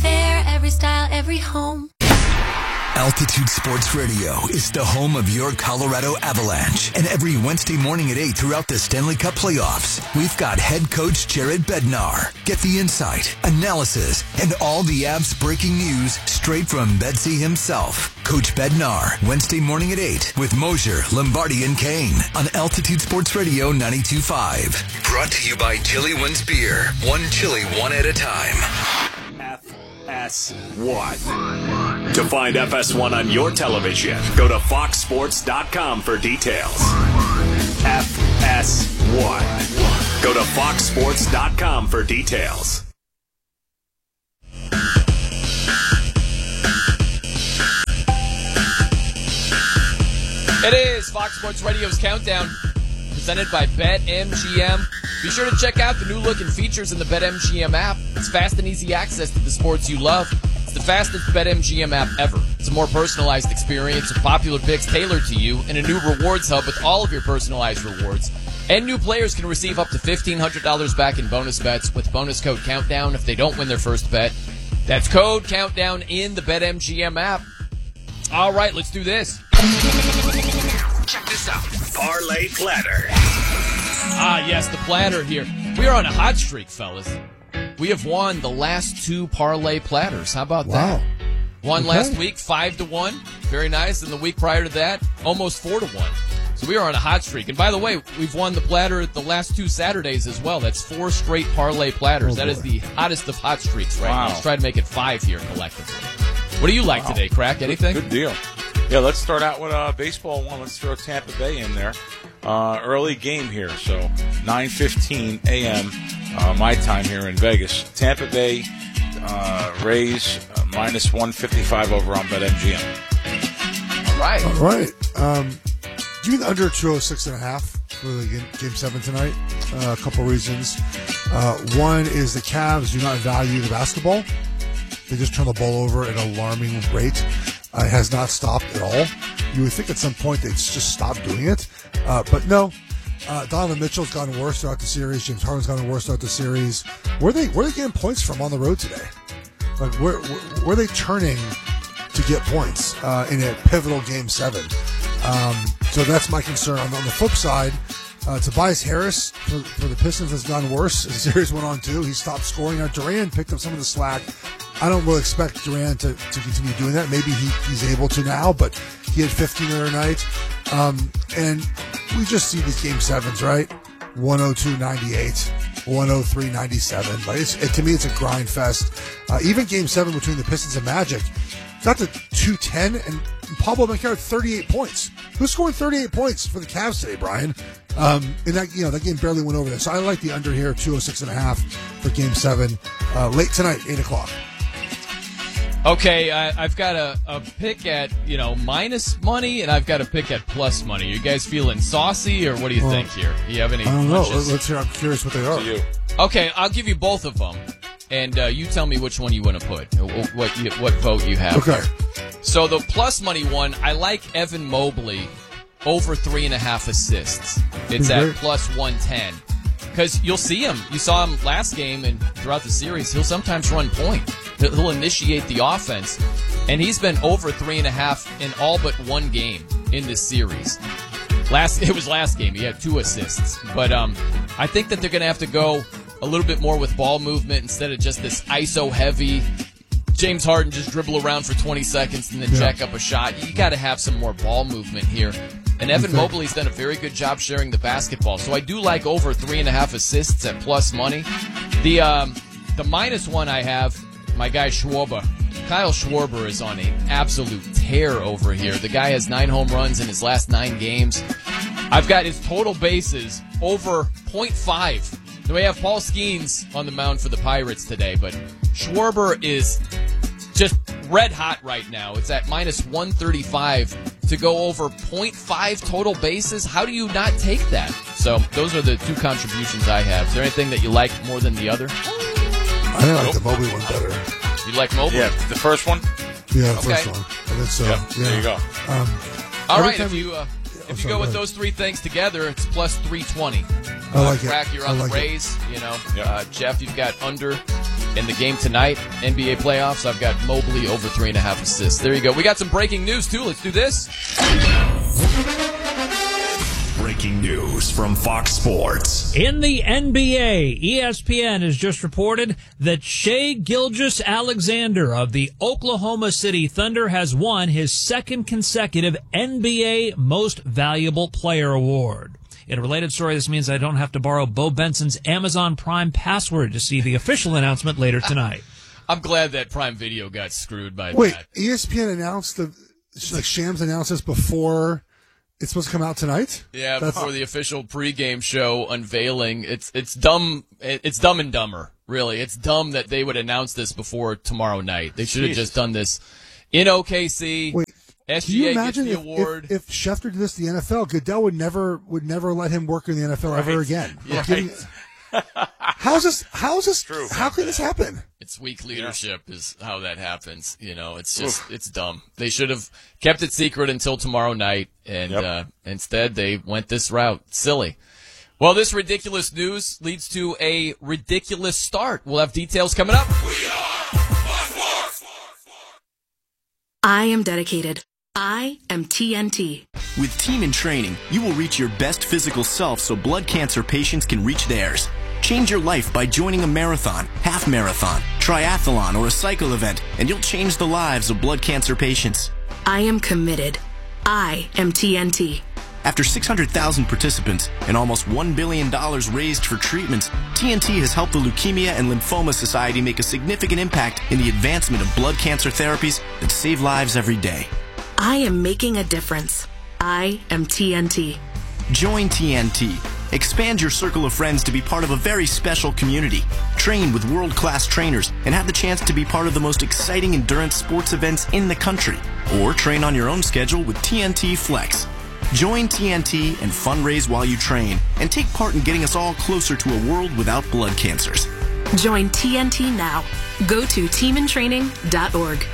every style, every home. Altitude Sports Radio is the home of your Colorado Avalanche. And every Wednesday morning at eight throughout the Stanley Cup playoffs, we've got head coach Jared Bednar. Get the insight, analysis, and all the Avs breaking news straight from Bedsy himself. Coach Bednar, Wednesday morning at eight with Mosier, Lombardi, and Kane on Altitude Sports Radio ninety-two point five. Brought to you by Chili Wins Beer. One chili, one at a time. F S one. To find F S one on your television, go to fox sports dot com for details. F S one. Go to fox sports dot com for details. It is Fox Sports Radio's Countdown, presented by BetMGM. Be sure to check out the new look and features in the BetMGM app. It's fast and easy access to the sports you love. It's the fastest BetMGM app ever. It's a more personalized experience with popular picks tailored to you and a new rewards hub with all of your personalized rewards. And new players can receive up to fifteen hundred dollars back in bonus bets with bonus code Countdown if they don't win their first bet. That's code Countdown in the BetMGM app. All right, let's do this. Check this out. Parlay Platter. Ah, yes, the platter here. We are on a hot streak, fellas. We have won the last two parlay platters. How about Wow. that? Won Okay. last week, five to one. Very nice. And the week prior to that, almost four to one. So we are on a hot streak. And by the way, we've won the platter the last two Saturdays as well. That's four straight parlay platters. Oh, that is boy. the hottest of hot streaks right Wow. now. Let's try to make it five here collectively. What do you like Wow. today, Crack? Anything? Good, good deal. Yeah, let's start out with uh, baseball one. Let's throw Tampa Bay in there. Uh, early game here, so nine fifteen a.m. Uh, my time here in Vegas. Tampa Bay uh, Rays uh, minus one fifty-five over on BetMGM. All right. All right. Um, give me the under two oh six and a half for the game, game seven tonight. Uh, a couple reasons. Uh, one is the Cavs do not value the basketball. They just turn the ball over at an alarming rate. Uh, it has not stopped at all. You would think at some point they'd just stop doing it. Uh, but no. Uh, Donovan Mitchell's gotten worse throughout the series. James Harden's gotten worse throughout the series. Where are they, where are they getting points from on the road today? Like, where, where, where are they turning to get points uh, in a pivotal game seven? Um, so that's my concern. On the, on the flip side, uh, Tobias Harris for, for the Pistons has gone worse as the series went on too. He stopped scoring. Now Durant picked up some of the slack. I don't really expect Durant to, to continue doing that. Maybe he, he's able to now, but he had fifteen the other night. Um, and we just see these game sevens, right? one oh two ninety-eight, one oh three ninety-seven. Like it's, it, to me, it's a grind fest. Uh, even game seven between the Pistons and Magic got to two ten, and Pablo Banchero had thirty-eight points. Who scored thirty-eight points for the Cavs today, Brian? Um, and that, you know, that game barely went over there. So I like the under here, two oh six and a half for game seven, uh, late tonight, eight o'clock. Okay, I, I've got a, a pick at, you know, minus money, and I've got a pick at plus money. You guys feeling saucy, or what do you Well, think here? Do you have any I don't know. hunches? Let's hear. I'm curious what they are. Okay, I'll give you both of them, and uh, you tell me which one you want to put, wh- what you, what vote you have. Okay. So the plus money one, I like Evan Mobley over three and a half assists. It's He's at great. plus one ten. Because you'll see him. You saw him last game and throughout the series. He'll sometimes run point. He'll he'll initiate the offense. And he's been over three and a half in all but one game in this series. Last It was last game. He had two assists. But um, I think that they're going to have to go a little bit more with ball movement instead of just this I S O-heavy James Harden just dribble around for twenty seconds and then Yeah. jack up a shot. You got to have some more ball movement here. And Evan Okay. Mobley's done a very good job sharing the basketball. So I do like over three and a half assists at plus money. The um, the minus one I have, my guy Schwarber. Kyle Schwarber is on an absolute tear over here. The guy has nine home runs in his last nine games. I've got his total bases over point five. We have Paul Skeens on the mound for the Pirates today, but Schwarber is just red hot right now. It's at minus one thirty-five to go over point five total bases. How do you not take that? So those are the two contributions I have. Is there anything that you like more than the other? I think I like the Mobley one better. You like Mobley? Yeah, the first one? Yeah, the Okay. first one. I think so. Yep, yeah. there you go. Um, All every right, time if you uh, if you sorry, go with go ahead. those three things together, it's plus three twenty. I like it. Crack, you're I on like the it. Rays. You know, Yep. uh, Jeff, you've got under In the game tonight, N B A playoffs, I've got Mobley over three and a half assists. There you go. We got some breaking news, too. Let's do this. Breaking news from Fox Sports. In the N B A, E S P N has just reported that Shai Gilgeous-Alexander of the Oklahoma City Thunder has won his second consecutive N B A Most Valuable Player award. In a related story, this means I don't have to borrow Bo Benson's Amazon Prime password to see the official announcement later tonight. I'm glad that Prime Video got screwed by Wait, that. E S P N announced the like Shams announced this before it's supposed to come out tonight? Yeah, That's, before the official pregame show unveiling. It's it's dumb. It's dumb and dumber, really. It's dumb that they would announce this before tomorrow night. They should have just done this in O K C. Wait, S can G you A gets imagine the if, award. if, if Schefter did this in the N F L, Goodell would never would never let him work in the N F L Right. ever again. Yeah. Like, giving- How's this? How's this? True. How can this happen? It's weak leadership is how that happens. You know, it's just it's dumb. They should have kept it secret until tomorrow night, and Yep. uh, instead they went this route. Silly. Well, this ridiculous news leads to a ridiculous start. We'll have details coming up. I am dedicated. I am T N T. With Team in Training, you will reach your best physical self so blood cancer patients can reach theirs. Change your life by joining a marathon, half marathon, triathlon, or a cycle event, and you'll change the lives of blood cancer patients. I am committed. I am T N T. After six hundred thousand participants and almost one billion dollars raised for treatments, T N T has helped the Leukemia and Lymphoma Society make a significant impact in the advancement of blood cancer therapies that save lives every day. I am making a difference. I am T N T. Join T N T. Expand your circle of friends to be part of a very special community. Train with world-class trainers and have the chance to be part of the most exciting endurance sports events in the country. Or train on your own schedule with T N T Flex. Join T N T and fundraise while you train and take part in getting us all closer to a world without blood cancers. Join T N T now. Go to team in training dot org.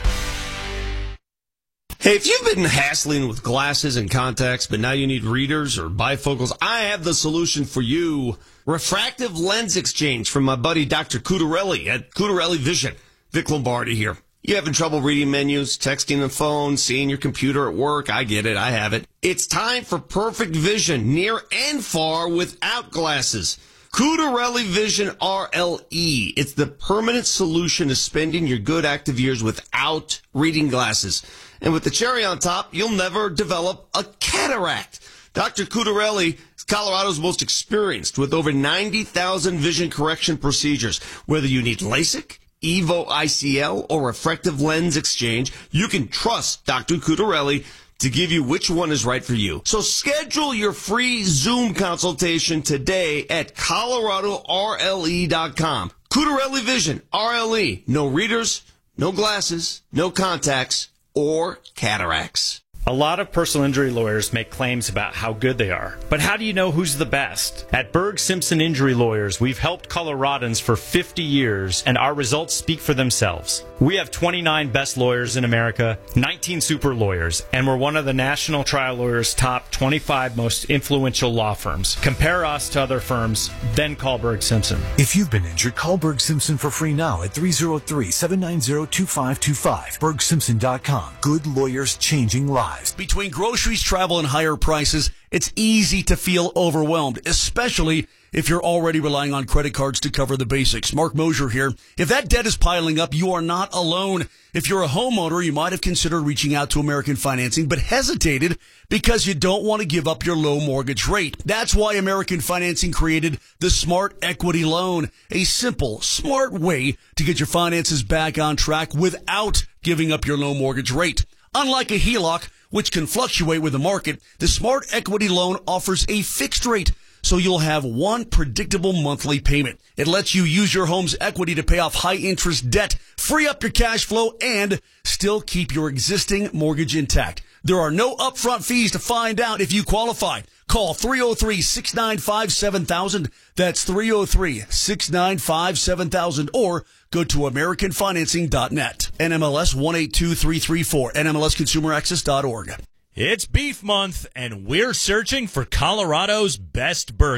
Hey, if you've been hassling with glasses and contacts, but now you need readers or bifocals, I have the solution for you. Refractive lens exchange from my buddy Doctor Cudarelli at Cudarelli Vision. Vic Lombardi here. You having trouble reading menus, texting the phone, seeing your computer at work? I get it. I have it. It's time for perfect vision, near and far, without glasses. Cudarelli Vision R L E. It's the permanent solution to spending your good active years without reading glasses. And with the cherry on top, you'll never develop a cataract. Doctor Cudarelli is Colorado's most experienced with over ninety thousand vision correction procedures. Whether you need LASIK, EVO I C L, or refractive lens exchange, you can trust Doctor Cudarelli to give you which one is right for you. So schedule your free Zoom consultation today at Colorado R L E dot com. Cudarelli Vision, R L E. No readers, no glasses, no contacts, or cataracts. A lot of personal injury lawyers make claims about how good they are. But how do you know who's the best? At Berg Simpson Injury Lawyers, we've helped Coloradans for fifty years, and our results speak for themselves. We have twenty-nine best lawyers in America, nineteen super lawyers, and we're one of the National Trial Lawyers' top twenty-five most influential law firms. Compare us to other firms, then call Berg Simpson. If you've been injured, call Berg Simpson for free now at three oh three, seven nine zero, two five two five. Berg Simpson dot com. Good lawyers changing lives. Between groceries, travel, and higher prices, it's easy to feel overwhelmed, especially if you're already relying on credit cards to cover the basics. Mark Mosier here. If that debt is piling up, you are not alone. If you're a homeowner, you might have considered reaching out to American Financing, but hesitated because you don't want to give up your low mortgage rate. That's why American Financing created the Smart Equity Loan, a simple, smart way to get your finances back on track without giving up your low mortgage rate. Unlike a H E L O C, which can fluctuate with the market, the Smart Equity Loan offers a fixed rate, so you'll have one predictable monthly payment. It lets you use your home's equity to pay off high-interest debt, free up your cash flow, and still keep your existing mortgage intact. There are no upfront fees to find out if you qualify. Call three oh three, six nine five, seven thousand. That's three oh three, six nine five, seven thousand. Or go to American Financing dot net. N M L S one eight two three three four. N M L S Consumer Access dot org. It's Beef Month, and we're searching for Colorado's best burger.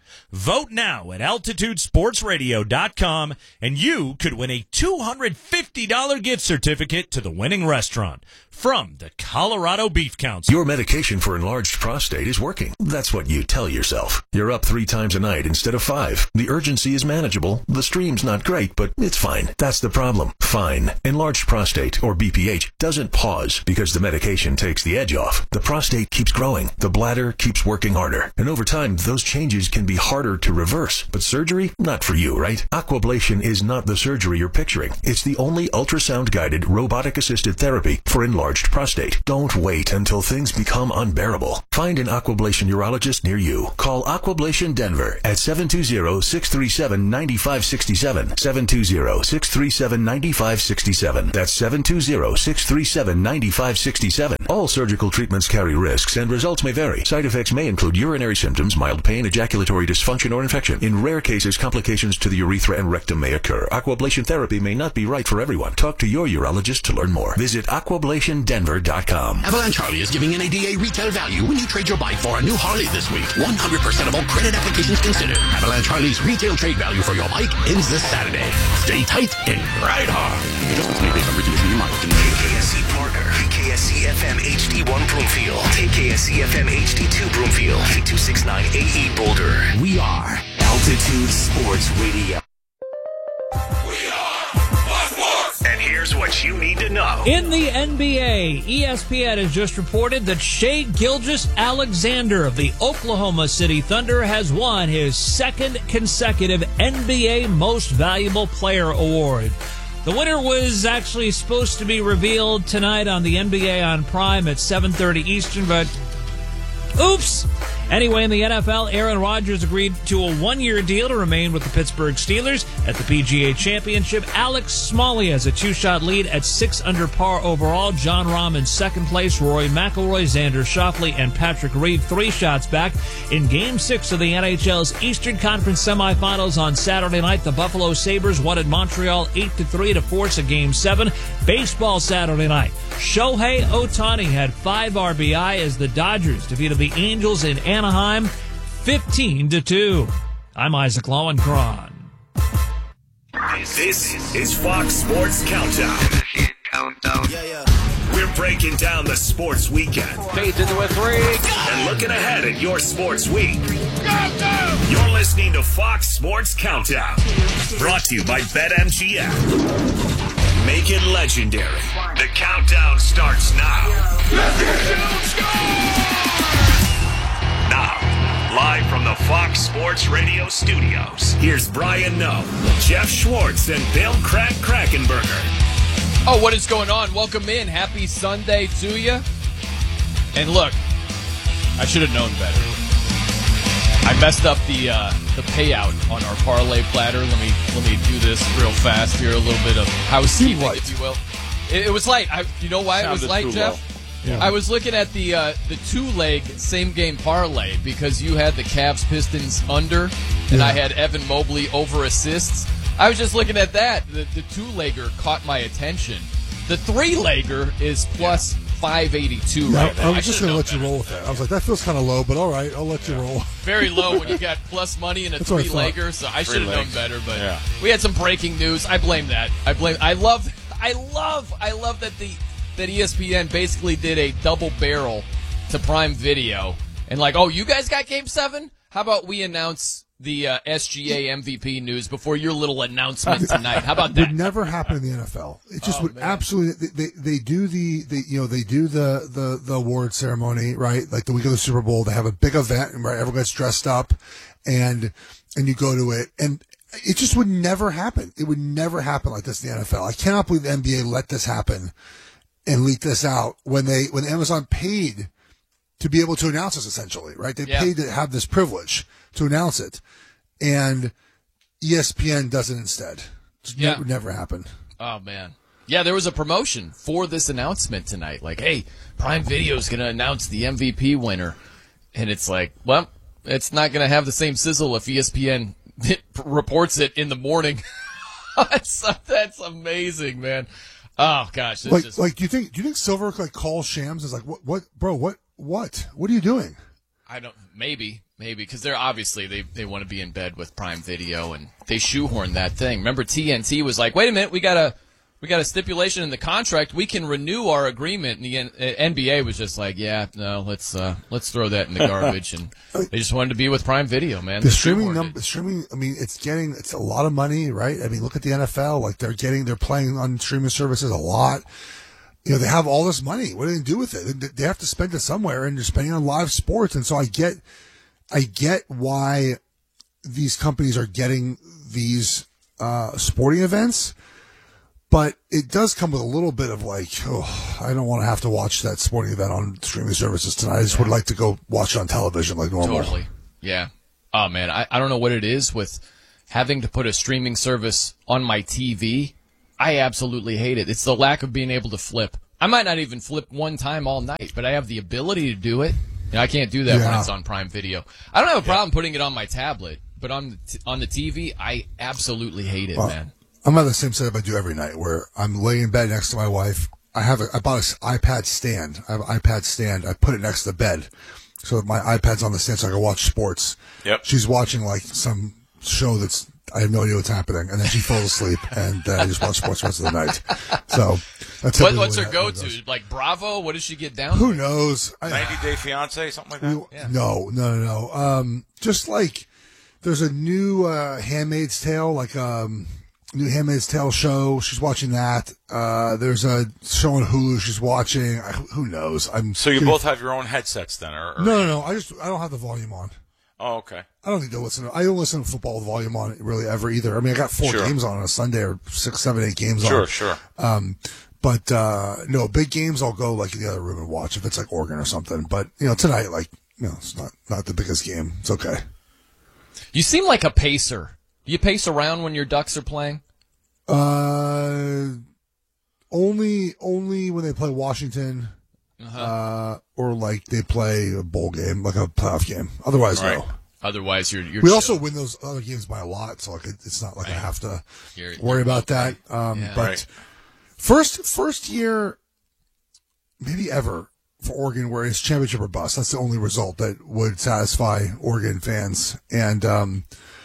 Vote now at altitude sports radio dot com, and you could win a two hundred fifty dollars gift certificate to the winning restaurant from the Colorado Beef Council. Your medication for enlarged prostate is working. That's what you tell yourself. You're up three times a night instead of five. The urgency is manageable. The stream's not great, but it's fine. That's the problem. Fine. Enlarged prostate, or B P H, doesn't pause because the medication takes the edge off. The prostate keeps growing. The bladder keeps working harder. And over time, those changes can be harder to reverse. But surgery? Not for you, right? Aquablation is not the surgery you're picturing. It's the only ultrasound-guided, robotic-assisted therapy for enlarged prostate. Don't wait until things become unbearable. Find an Aquablation urologist near you. Call Aquablation Denver at seven two zero, six three seven, nine five six seven, seven two zero, six three seven, nine five six seven. That's seven two zero, six three seven, nine five six seven. All surgical treatments carry risks and results may vary. Side effects may include urinary symptoms, mild pain, ejaculatory dysfunction, or infection. In rare cases, complications to the urethra and rectum may occur. Aquablation therapy may not be right for everyone. Talk to your urologist to learn more. Visit aquablation denver dot com. Avalanche Harley is giving N A D A retail value when you trade your bike for a new Harley this week. one hundred percent of all credit applications considered. Avalanche Harley's retail trade value for your bike ends this Saturday. Stay tight and ride hard. Adjustments made based on origination and market. K K S C Parker, K K S C F M H D one Broomfield, K K S C F M H D two Broomfield, K two sixty-nine A E Boulder. We are Altitude Sports Radio. And here's what you need to know. In the N B A, E S P N has just reported that Shai Gilgeous-Alexander of the Oklahoma City Thunder has won his second consecutive N B A Most Valuable Player award. The winner was actually supposed to be revealed tonight on the N B A on Prime at seven thirty Eastern, but oops! Anyway, in the N F L, Aaron Rodgers agreed to a one-year deal to remain with the Pittsburgh Steelers. At the P G A Championship, Alex Smalley has a two-shot lead at six under par overall. John Rahm in second place. Rory McIlroy, Xander Schauffele, and Patrick Reed three shots back. In Game six of the N H L's Eastern Conference semifinals on Saturday night, the Buffalo Sabres won at Montreal eight to three to force a Game seven. Baseball Saturday night, Shohei Ohtani had five R B I as the Dodgers defeated the Angels in Anaheim fifteen to two. I'm Isaac Lowenkron. This is Fox Sports Countdown. Countdown. Yeah, yeah. We're breaking down the sports weekend. Fades into a three. And looking ahead at your sports week. Countdown. You're listening to Fox Sports Countdown. Brought to you by BetMGM. Make it legendary. The countdown starts now. Now, live from the Fox Sports Radio studios, here's Brian Noe, Jeff Schwartz, and Bill Crack Krakenberger. Oh, what is going on? Welcome in. Happy Sunday to you. And look, I should have known better. I messed up the uh, the payout on our parlay platter. Let me let me do this real fast here. A little bit of housekeeping, if you will. It, it was light. I, you know why it was light, Jeff? Yeah. I was looking at the uh, the two-leg same-game parlay because you had the Cavs-Pistons under, and yeah. I had Evan Mobley over assists. I was just looking at that. The, the two-legger caught my attention. The three-legger is plus yeah. five eighty-two no, right now. I was I just going to let you roll with that. I was like, that feels kind of low, but all right, I'll let yeah. you roll. Very low when you got plus money and a three-legger, so I should have known better. But yeah. we had some breaking news. I blame that. I blame. I love. I love. I love that the that E S P N basically did a double barrel to Prime Video and like, oh, you guys got Game Seven? How about we announce the uh, S G A M V P news before your little announcement tonight? How about that? It would never happen in the N F L. It just oh, would man. absolutely. They, they they do the, the you know they do the, the the award ceremony, right? Like the week of the Super Bowl, they have a big event, right? Everyone gets dressed up, and and you go to it, and it just would never happen. It would never happen like this in the N F L. I cannot believe the N B A let this happen and leak this out when they when Amazon paid to be able to announce this, essentially, right? They yeah. paid to have this privilege to announce it, and E S P N does it instead. It yeah. would never happen. Oh, man. Yeah, there was a promotion for this announcement tonight. Like, hey, Prime Video is going to announce the M V P winner. And it's like, well, it's not going to have the same sizzle if E S P N reports it in the morning. that's, that's amazing, man. Oh, gosh. Like, just... like, do you think, do you think Silver like calls Shams and is like, what, what, bro, what, what, what are you doing? I don't. Maybe, maybe because they're obviously they, they want to be in bed with Prime Video, and they shoehorn that thing. Remember, T N T was like, "Wait a minute, we got a we got a stipulation in the contract. We can renew our agreement." And the N- N B A was just like, "Yeah, no, let's uh, let's throw that in the garbage." And they just wanted to be with Prime Video, man. The They streaming shoehorned number, streaming. I mean, it's getting it's a lot of money, right? I mean, look at the N F L. Like they're getting, they're playing on streaming services a lot. You know, they have all this money. What do they do with it? They have to spend it somewhere, and they're spending on live sports. And so I get, I get why these companies are getting these uh, sporting events, but it does come with a little bit of like, oh, I don't want to have to watch that sporting event on streaming services tonight. I just would like to go watch it on television like normal. Totally. Yeah. Oh, man, I, I don't know what it is with having to put a streaming service on my T V. I absolutely hate it. It's the lack of being able to flip. I might not even flip one time all night, but I have the ability to do it. And I can't do that Yeah. when it's on Prime Video. I don't have a problem putting it on my tablet, but on the t- on the T V, I absolutely hate it, Well, man. I'm at the same setup I do every night, where I'm laying in bed next to my wife. I have a, I bought an iPad stand. I have an iPad stand. I put it next to the bed, so that my iPad's on the stand, so I can watch sports. Yep. She's watching like some show that's I have no idea what's happening, and then she falls asleep, and uh, I just watch sports the rest of the night. So that's What, typically what's her that go-to? Like Bravo? What does she get down? Who to? knows? I- ninety Day Fiance, something like that. We- No, no, no, no. Um, just like there's a new uh, Handmaid's Tale, like um, new Handmaid's Tale show. She's watching that. Uh, there's a show on Hulu she's watching. I, who knows? I'm So you gonna- both have your own headsets then, or, or No, no, no. I just I don't have the volume on. Oh, okay. I don't need to listen. To, I don't listen to football with volume on it really ever either. I mean, I got four Sure. games on on a Sunday, or six, seven, eight games on. Sure, sure. Um, but uh, no, big games I'll go like in the other room and watch if it's like Oregon or something. But you know, tonight, like you know, it's not not the biggest game. It's okay. You seem like a pacer. You pace around when your Ducks are playing? Uh, only only when they play Washington, Uh-huh. uh, or like they play a bowl game, like a playoff game. Otherwise, Right. no. Otherwise, you're you're We chill. also win those other games by a lot, so like it, it's not like I have to You're- worry you're about okay. that. Um, Yeah. But Right. first first year, maybe ever for Oregon, where it's championship or bust. That's the only result that would satisfy Oregon fans, and um,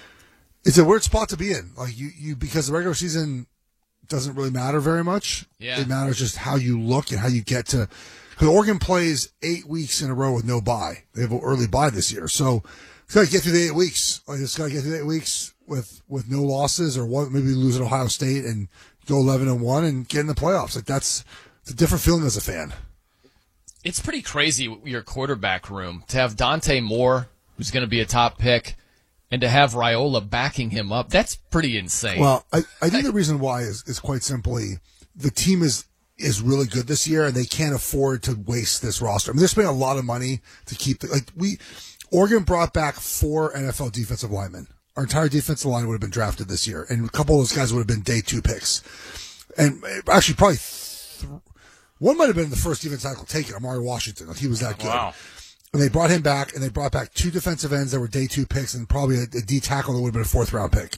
it's a weird spot to be in. Like you, you because the regular season doesn't really matter very much. Yeah. It matters just how you look and how you get to. Because Oregon plays eight weeks in a row with no bye. They have an early bye this year, so it's got to get through the eight weeks. Like it's got to get through the eight weeks with with no losses, or one, maybe lose at Ohio State and go eleven and one and get in the playoffs. Like that's it's a different feeling as a fan. It's pretty crazy, your quarterback room, to have Dante Moore, who's going to be a top pick, and to have Raiola backing him up. That's pretty insane. Well, I, I think the reason why is, is quite simply the team is is really good this year, and they can't afford to waste this roster. I mean, they're spending a lot of money to keep the, like we Oregon brought back four N F L defensive linemen. Our entire defensive line would have been drafted this year, and a couple of those guys would have been day two picks, and actually probably th- one might have been the first defensive tackle taken, Amari Washington. Like he was that good. Wow. And they brought him back, and they brought back two defensive ends that were day two picks, and probably a, a D tackle that would have been a fourth round pick.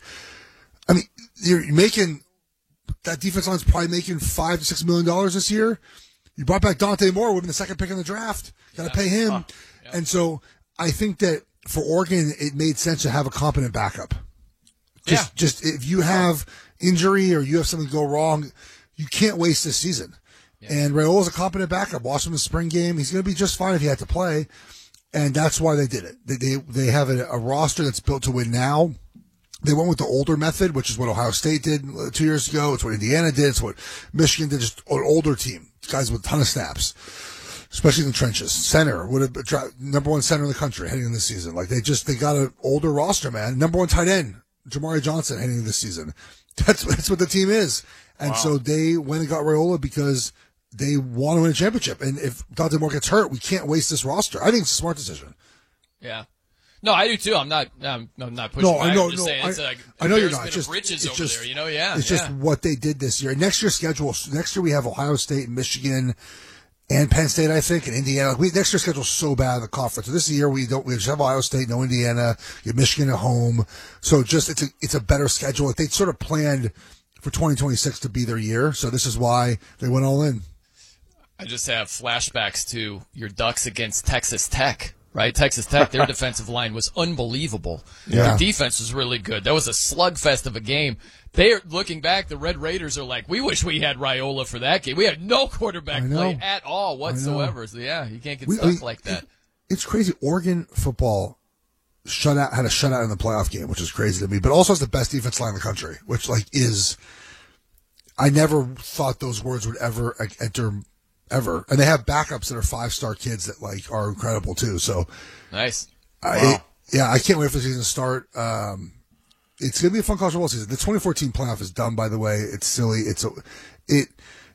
I mean, you're making that defense line's probably making five to six million dollars this year. You brought back Dante Moore, would have been the second pick in the draft. Got to pay him, Huh. Yeah. and so I think that for Oregon, it made sense to have a competent backup. Just, Yeah. just if you have injury or you have something go wrong, you can't waste this season. And Raiola's a competent backup. Watch him in the spring game. He's going to be just fine if he had to play. And that's why they did it. They they, they have a, a roster that's built to win now. They went with the older method, which is what Ohio State did uh, two years ago. It's what Indiana did. It's what Michigan did. Just an older team. Guys with a ton of snaps, especially in the trenches. Center would have been tra- number one center in the country heading into the season. Like they just, they got an older roster, man. Number one tight end, Jamari Johnson heading into the season. That's, that's what the team is. And Wow. so they went and got Raiola because they want to win a championship. And if Dante Moore gets hurt, we can't waste this roster. I think it's a smart decision. Yeah. No, I do too. I'm not. I'm, I'm not pushing No, back. I know, I'm just no, saying it's I, like I know you're embarrassment not. of Just, riches it's over just, there. You know, yeah. It's yeah. just what they did this year. Next year's schedule. Next year we have Ohio State, and Michigan, and Penn State, I think, and Indiana. We, next year's schedule's so bad in the conference. So this year we don't. We just have Ohio State, no Indiana. You have Michigan at home. So just it's a it's a better schedule. They sort of planned for twenty twenty-six to be their year. So this is why they went all in. I just have flashbacks to your Ducks against Texas Tech right? Texas Tech, their defensive line was unbelievable. Yeah. Their defense was really good. That was a slugfest of a game. They're looking back, the Red Raiders are like, we wish we had Raiola for that game. We had no quarterback play at all whatsoever. So, yeah, you can't get We- stuck I mean, like that. It's crazy. Oregon football shut out had a shutout in the playoff game, which is crazy to me, but also has the best defense line in the country, which like is I never thought those words would ever like, enter ever. And they have backups that are five star kids that like are incredible too. So Nice. I, Wow. it- yeah, I can't wait for the season to start. Um, it's gonna be a fun college football season. The twenty fourteen playoff is dumb, by the way. It's silly. It's a, it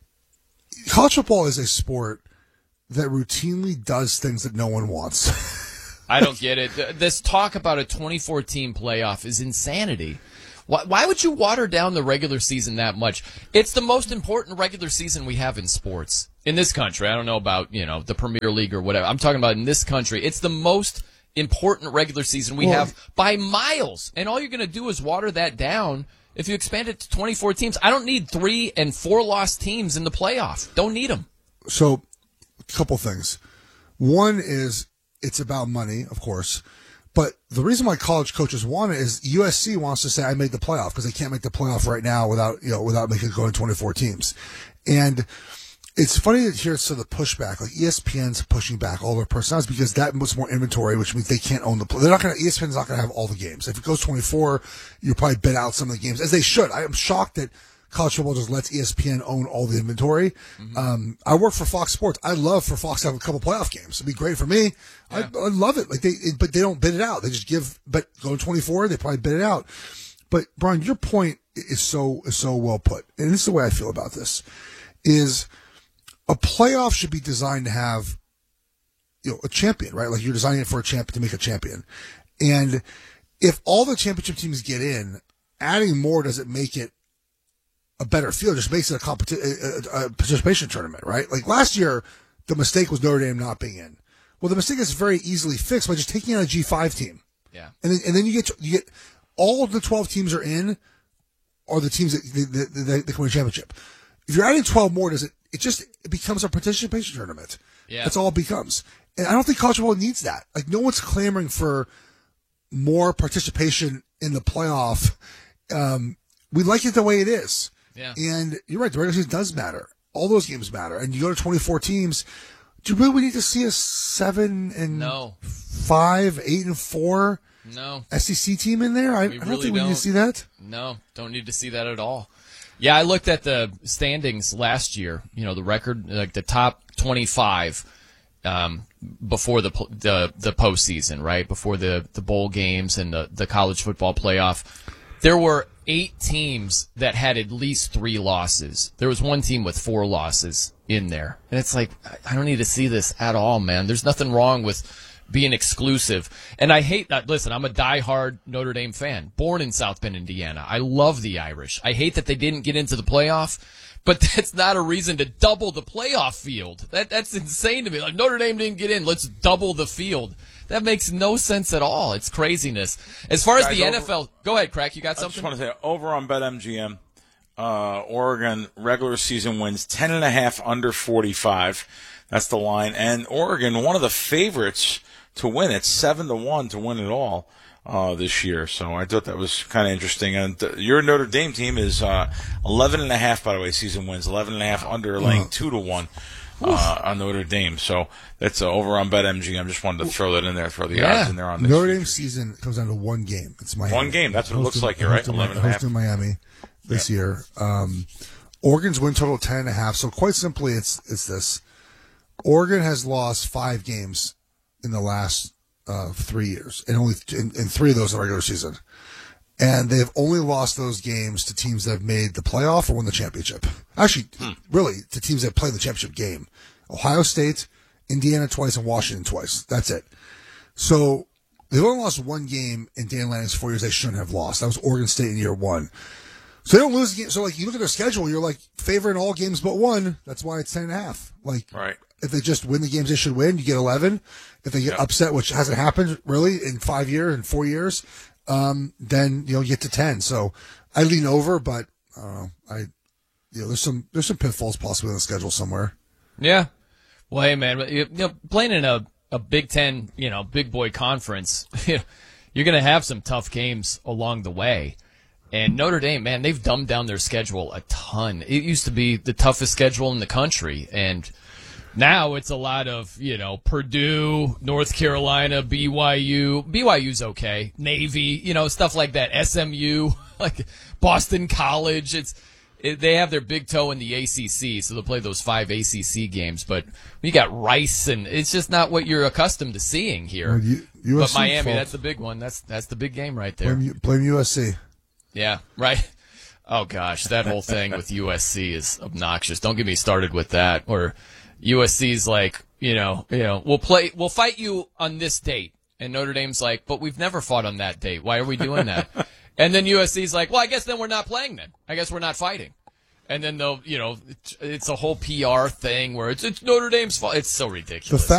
college football is a sport that routinely does things that no one wants. I don't get it. Th- This talk about a twenty fourteen playoff is insanity. Why, why would you water down the regular season that much? It's the most important regular season we have in sports in this country. I don't know about, you know, the Premier League or whatever. I'm talking about in this country. It's the most important regular season we Well- have by miles. And all you're going to do is water that down if you expand it to twenty-four teams. I don't need three and four lost teams in the playoff. Don't need them. So, a couple things. One is it's about money, of course. But the reason why college coaches want it is U S C wants to say, I made the playoff, because they can't make the playoff right now without, you know, without making it go to twenty-four teams. And it's funny to hear some of the pushback, like E S P N's pushing back all their personalities because that puts more inventory, which means they can't own the play. They're not going to, E S P N's not going to have all the games. If it goes twenty-four, you'll probably bid out some of the games, as they should. I am shocked that college football just lets E S P N own all the inventory. Mm-hmm. Um, I work for Fox Sports. I love for Fox to have a couple playoff games. It'd be great for me. I, I love it. Like they, it, but they don't bid it out. They just give, but go to twenty-four, they probably bid it out. But Brian, your point is so, is so well put. And this is the way I feel about this is a playoff should be designed to have, you know, a champion, right? Like you're designing it for a champion to make a champion. And if all the championship teams get in, adding more doesn't make it a better field, just makes it a, competi- a, a, a participation tournament, right? Like last year, the mistake was Notre Dame not being in. Well, the mistake is very easily fixed by just taking out a G five team. Yeah. And then, and then you get, to, you get all of the twelve teams are in, are the teams that, that, that, that, that can win a championship. If you're adding twelve more, does it, it just, it becomes a participation tournament. Yeah. That's all it becomes. And I don't think college football needs that. Like no one's clamoring for more participation in the playoff. Um, we like it the way it is. Yeah. And you're right, the regular season does matter. All those games matter. And you go to twenty-four teams. Do you really need to see a seven and No. five, eight and four No. S E C team in there? I, We I don't really think we need don't. to see that. No, don't need to see that at all. Yeah, I looked at the standings last year. You know, the record, like the top twenty-five um, before the po- the the postseason, right? Before the, the bowl games and the, the college football playoff. There were eight teams that had at least three losses. There was one team with four losses in there. And it's like, I don't need to see this at all, man. There's nothing wrong with being exclusive. And I hate that. Listen, I'm a diehard Notre Dame fan, born in South Bend, Indiana. I love the Irish. I hate that they didn't get into the playoff, but that's not a reason to double the playoff field. That That's insane to me. Like, Notre Dame didn't get in. Let's double the field. That makes no sense at all. It's craziness. As far as Guys, the over- N F L, go ahead, Crack. You got I something? just want to say, over on BetMGM, uh, Oregon regular season wins ten and a half under forty-five. That's the line. And Oregon, one of the favorites to win it, seven to one to win it all uh, this year. So I thought that was kind of interesting. And uh, your Notre Dame team is uh, eleven and a half, by the way, season wins. eleven and a half under, laying two to one. Uh, on Notre Dame, so that's uh, over on BetMGM. Just wanted to throw that in there, throw the odds in there on this. Notre Dame season comes down to one game. It's Miami. One game. That's what it looks Hosted- like. You're right. hosted- eleven and a half. hosted Miami this year. Um, Oregon's win total ten and a half. So quite simply, it's it's this: Oregon has lost five games in the last uh, three years, and only in, in three of those in the regular season. And they've only lost those games to teams that have made the playoff or won the championship. Actually, Hmm. really, to teams that play the championship game. Ohio State, Indiana twice, and Washington twice. That's it. So they've only lost one game in Dan Lanning's four years they shouldn't have lost. That was Oregon State in year one. So they don't lose the game. So, like, you look at their schedule, you're like favoring all games but one. That's why it's ten and a half. Like, right. If they just win the games they should win, you get eleven. If they get Yep. upset, which hasn't happened really in five years and four years, um, then you know you get to ten. So I lean over, but I don't know. I you know there's some there's some pitfalls possibly on the schedule somewhere. Yeah. Well, hey, man, you know, playing in a a Big Ten, you know, big boy conference, you're going to have some tough games along the way. And Notre Dame, man, they've dumbed down their schedule a ton. It used to be the toughest schedule in the country, and now it's a lot of, you know, Purdue, North Carolina, B Y U. B Y U's okay. Navy, you know, stuff like that. S M U, like Boston College. It's it, they have their big toe in the A C C, so they'll play those five A C C games. But we got Rice, and it's just not what you're accustomed to seeing here. Well, U- U S C but Miami, fault. that's the big one. That's that's the big game right there. Blame, blame U S C. Yeah, right. Oh gosh, that whole thing with U S C is obnoxious. Don't get me started with that. Or U S C's like, you know, you know, we'll play, we'll fight you on this date, and Notre Dame's like, but we've never fought on that date. Why are we doing that? And then U S C's like, well, I guess then we're not playing. Then I guess we're not fighting. And then they'll, you know, it's, it's a whole P R thing where it's it's Notre Dame's fault. It's so ridiculous. The